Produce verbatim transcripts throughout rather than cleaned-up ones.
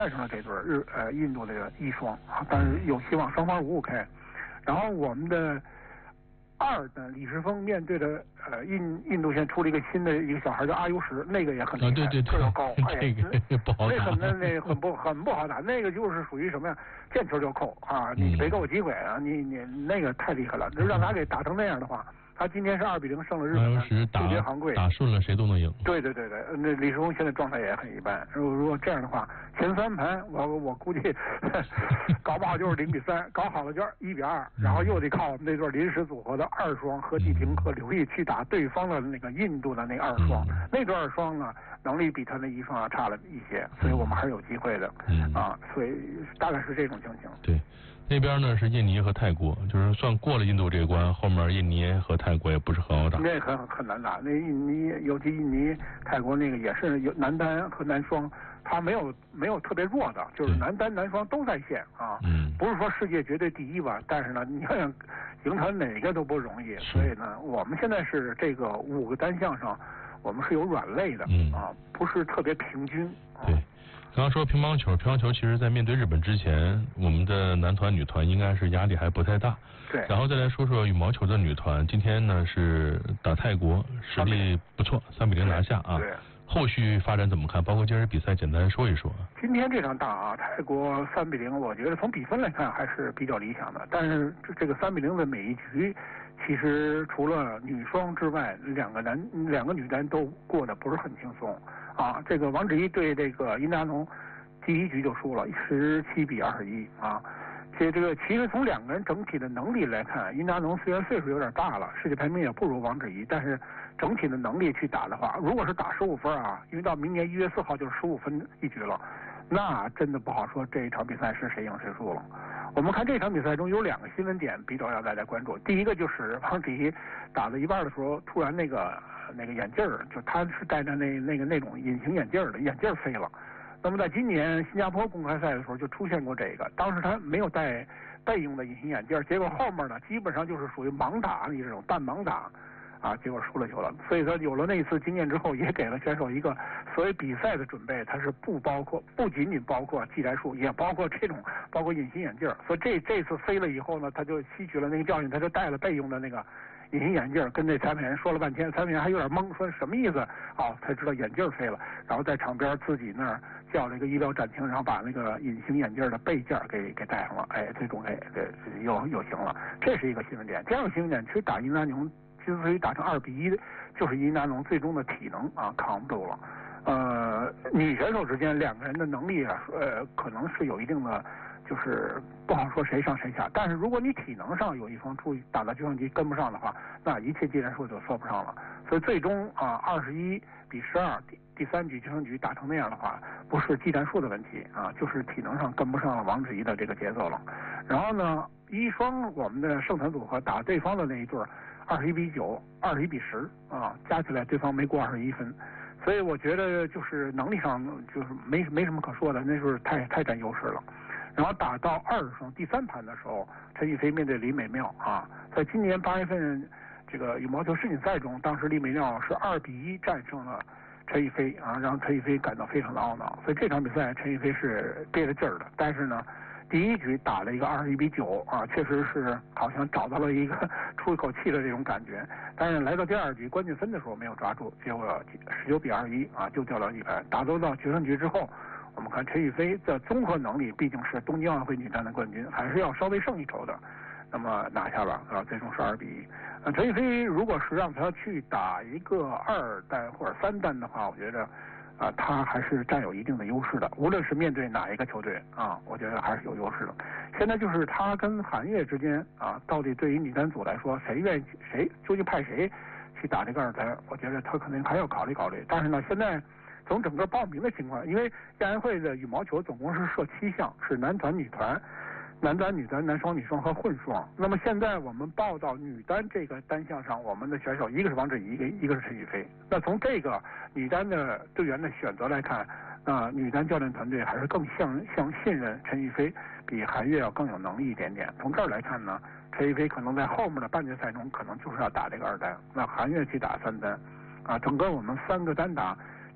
战胜了这对日呃印度的一双，但是有希望双方五五开。然后我们的二的李世峰面对的呃印印度现在出了一个新的一个小孩叫阿尤什，那个也很厉害， 啊、对对对， 个儿高，哎， 这个不好打， 那很那很不很不好打，那个就是属于什么呀？见球就扣啊！你别给我机会啊！你你那个太厉害了，让他给打成那样的话。他今天是二比零胜了日本， 打对决航贵， 打顺了谁都能赢。 对对对对，那李世峰现在状态也很一般。如果如果这样的话，前三盘我我估计搞不好就是零比三，搞好了就是一比二，然后又得靠我们这对临时组合的二双何继平和刘毅去打对方的那个印度的那个二双。嗯、那对二双呢，能力比他那一双要差了一些，所以我们还是有机会的。嗯啊，所以大概是这种情形。 对。那边呢是印尼和泰国，就是算过了印度这关，后面印尼和泰国也不是很好打。 那很很难打，那印尼尤其印尼、泰国那个也是有男单和男双，他没有没有特别弱的，就是男单男双都在线啊。嗯。不是说世界绝对第一吧，但是呢，你想想赢他哪个都不容易，所以呢，我们现在是这个五个单项上，我们是有软肋的、嗯、啊，不是特别平均。啊、 对。刚刚说乒乓球，乒乓球其实在面对日本之前，我们的男团、女团应该是压力还不太大。 对。 然后再来说说羽毛球的女团，今天呢是打泰国，实力不错，三比零拿下啊。 对。 后续发展怎么看？包括今日比赛，简单说一说。 今天这场打啊，泰国三比零，我觉得从比分来看还是比较理想的。但是这个三比零的每一局，其实除了女双之外，两个男两个女单都过得不是很轻松啊。这个王芷怡对这个殷达农，第一局就输了，十七比二十一啊。这这个其实从两个人整体的能力来看，殷达农虽然岁数有点大了，世界排名也不如王芷怡，但是整体的能力去打的话，如果是打十五分啊，因为到明年一月四号就是十五分一局了，那真的不好说这一场比赛是谁赢谁输了。我们看这场比赛中有两个新闻点比较要大家关注，第一个就是王芷怡打到一半的时候，突然那个那个眼镜儿，就他是戴着那那个那种隐形眼镜的，眼镜飞了。那么在今年新加坡公开赛的时候就出现过这个，当时他没有戴备用的隐形眼镜，结果后面呢基本上就是属于盲打的这种半盲打啊，结果输了球了。所以说有了那一次经验之后，也给了选手一个所谓比赛的准备，它是不包括不仅仅包括技战术，也包括这种包括隐形眼镜。所以这这次飞了以后呢，他就吸取了那个教训，他就戴了备用的那个隐形眼镜，跟这裁判员说了半天，裁判员还有点懵，说什么意思？哦，才知道眼镜飞了，然后在场边自己那儿叫了一个医疗暂停，然后把那个隐形眼镜的背件给给戴上了，哎，这种哎，这又又行了，这是一个新闻点。第二个新闻点，其实打殷达农之所以打成二比一，就是殷达农最终的体能啊扛不住了。呃，女选手之间两个人的能力啊，呃，可能是有一定的。就是不好说谁上谁下，但是如果你体能上有一方出打到决胜局跟不上的话，那一切技战术就说不上了。所以最终啊，二十一比十二，第第三局决胜局打成那样的话，不是技战术的问题啊，就是体能上跟不上了王芷怡的这个节奏了。然后呢，一双我们的胜团组合打对方的那一对二十一比九，二十一比十啊，加起来对方没过二十一分。所以我觉得就是能力上就是没没什么可说的，那就是太太占优势了。然后打到二双第三盘的时候，陈雨菲面对李美妙啊，在今年八月份这个羽毛球世锦赛中，当时李美妙是二比一战胜了陈雨菲啊，让陈雨菲感到非常的懊恼。所以这场比赛陈雨菲是憋着劲儿的，但是呢，第一局打了一个二十一比九啊，确实是好像找到了一个出一口气的这种感觉。但是来到第二局关键分的时候没有抓住，结果十九比二十一啊就掉到一盘。打到到决胜局之后。我们看陈雨菲的综合能力毕竟是东京奥运会女单的冠军，还是要稍微胜一筹的。那么拿下了啊，最终是二比一。呃，陈雨菲如果是让她去打一个二单或者三单的话，我觉得啊，她还是占有一定的优势的。无论是面对哪一个球队啊，我觉得还是有优势的。现在就是她跟韩悦之间啊，到底对于女单组来说，谁愿意谁究竟派谁去打这个二单？我觉得她可能还要考虑考虑。但是呢，现在。从整个报名的情况，因为亚运会的羽毛球总共是设七项，是男团、女团、男单、女单、男双、女双和混双。那么现在我们报到女单这个单项上，我们的选手一个是王芷怡，一个一个是陈雨菲。那从这个女单的队员的选择来看，啊、呃，女单教练团队还是更向向信任陈雨菲，比韩悦要更有能力一点点。从这儿来看呢，陈雨菲可能在后面的半决赛中，可能就是要打这个二单，那韩悦去打三单，啊，整个我们三个单打。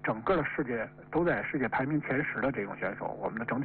整个的世界都在世界排名前十的这种选手，我们的整体